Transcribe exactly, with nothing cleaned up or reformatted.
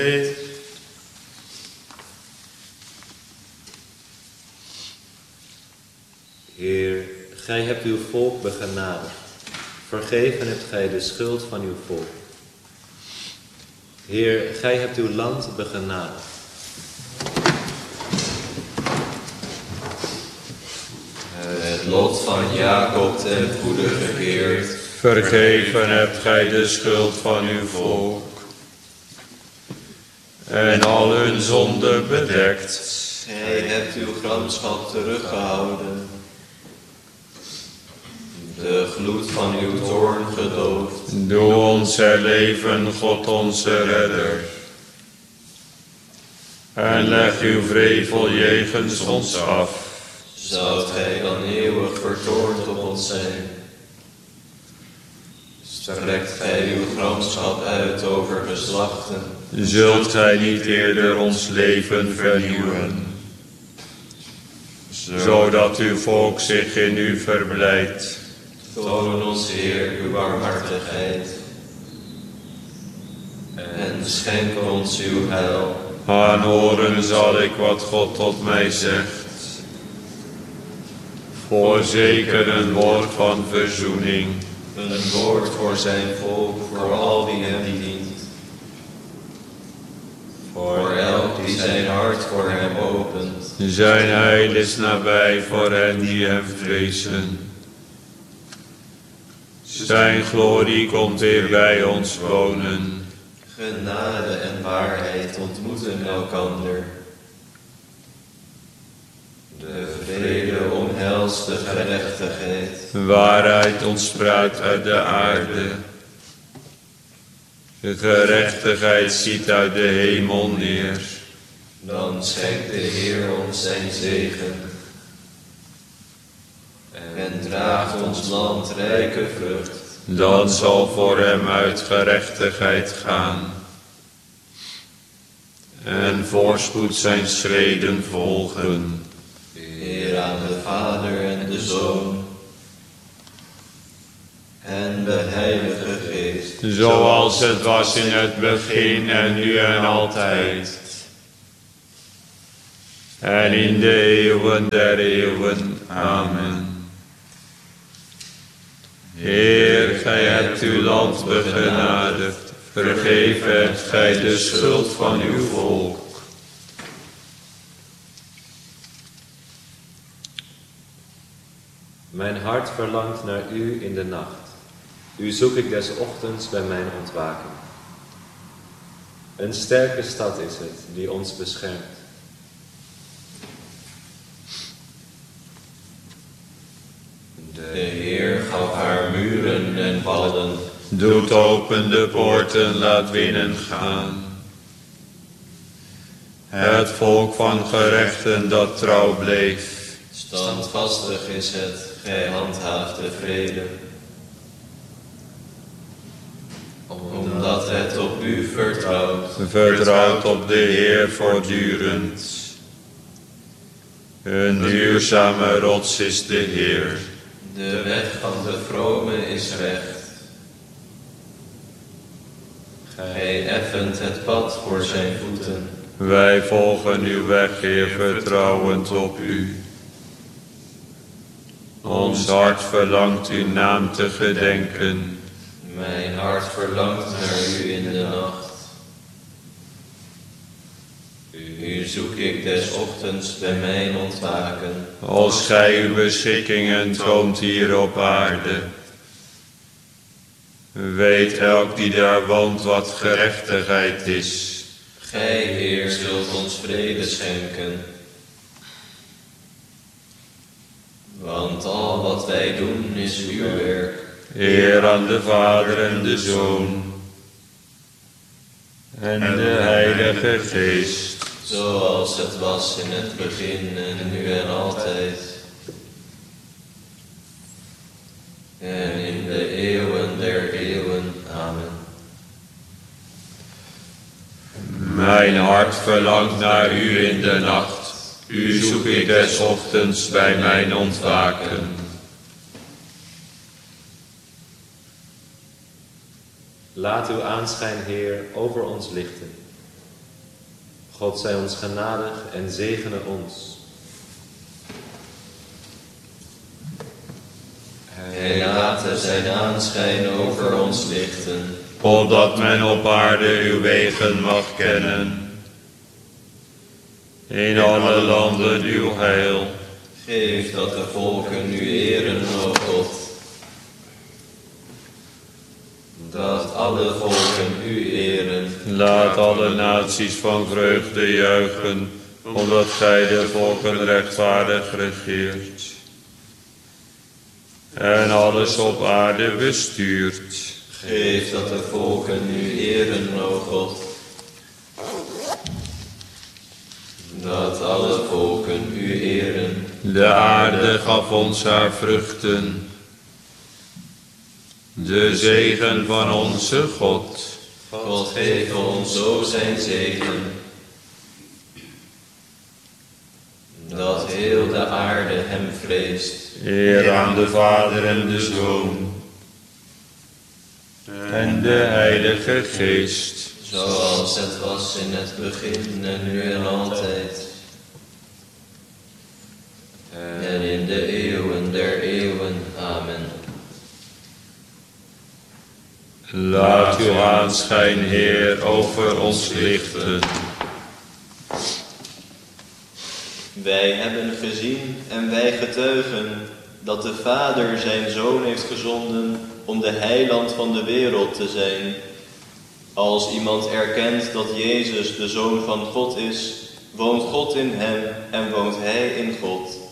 Heer, gij hebt uw volk begenadigd. Vergeven hebt gij de schuld van uw volk. Heer, gij hebt uw land begenadigd. Het lot van Jacob ten goede gekeerd. Vergeven hebt gij de schuld van uw volk. En al hun zonden bedekt. Gij hebt uw gramschap teruggehouden. De gloed van uw toorn gedoofd. Doe ons herleven, God onze redder. En leg uw wrevel jegens ons af. Zoudt gij dan eeuwig vertoornd op ons zijn? Strekt gij uw gramschap uit over geslachten? Zult gij niet eerder ons leven vernieuwen, zodat uw volk zich in u verblijdt? Toon ons, Heer, uw barmhartigheid. En schenk ons uw heil. Aanhoren zal ik wat God tot mij zegt. Voorzeker een woord van verzoening. Een woord voor zijn volk, voor al wie hem dient. Voor elk die zijn hart voor hem opent. Zijn heil is nabij voor hen die hem vrezen. Zijn glorie komt weer bij ons wonen. Genade en waarheid ontmoeten elkander. De vrede omhelst de gerechtigheid. Waarheid ontspruit uit de aarde. De gerechtigheid ziet uit de hemel neer. Dan schenkt de Heer ons zijn zegen. En draagt ons land rijke vrucht. Dan zal voor hem uit gerechtigheid gaan. En voorspoed zijn schreden volgen. Eer aan de Vader en de Zoon en de Heilige Geest. Zoals het was in het begin en nu en altijd. En in de eeuwen der eeuwen. Amen. Heer, gij hebt uw land begenadigd. Vergeven hebt gij de schuld van uw volk. Mijn hart verlangt naar u in de nacht. U zoek ik des ochtends bij mijn ontwaking. Een sterke stad is het, die ons beschermt. De Heer gaf haar muren en wallen. Doet open de poorten, laat winnen gaan. Het volk van gerechten dat trouw bleef. Standvastig is het, gij handhaaft de vrede. Omdat het op u vertrouwt. Vertrouwt op de Heer voortdurend. Een duurzame rots is de Heer. De weg van de vrome is recht. Gij effent het pad voor zijn voeten. Wij volgen uw weg, Heer, vertrouwend op u. Ons hart verlangt uw naam te gedenken. Mijn hart verlangt naar u in de nacht. U zoek ik des ochtends bij mijn ontwaken. Als gij uw beschikkingen toont hier op aarde. Weet elk die daar woont wat gerechtigheid is. Gij, Heer, zult ons vrede schenken. Want al wat wij doen is uw werk. Eer aan de Vader en de Zoon en de Heilige Geest. Zoals het was in het begin en nu en altijd. En in de eeuwen der eeuwen. Amen. Mijn hart verlangt naar u in de nacht. U zoek ik des ochtends bij mijn ontwaken. Laat uw aanschijn, Heer, over ons lichten. God zij ons genadig en zegene ons. Hij late zijn aanschijn over ons lichten, opdat men op aarde uw wegen mag kennen. In alle landen uw heil. Geef dat de volken u eren, o God. Dat alle volken u eren. Laat alle naties van vreugde juichen, omdat gij de volken rechtvaardig regeert. En alles op aarde bestuurt. Geef dat de volken u eren, o God. Dat alle volken u eren. De aarde gaf ons haar vruchten. De zegen van onze God. God geef ons zo zijn zegen. Dat heel de aarde hem vreest. Eer aan de Vader en de Zoon. En de Heilige Geest. Zoals het was in het begin en nu en altijd. En in de eeuwen der eeuwen. Amen. Laat uw aanschijn, Heer, over ons lichten. Wij hebben gezien en wij getuigen dat de Vader zijn Zoon heeft gezonden om de heiland van de wereld te zijn. Als iemand erkent dat Jezus de Zoon van God is, woont God in hem en woont hij in God.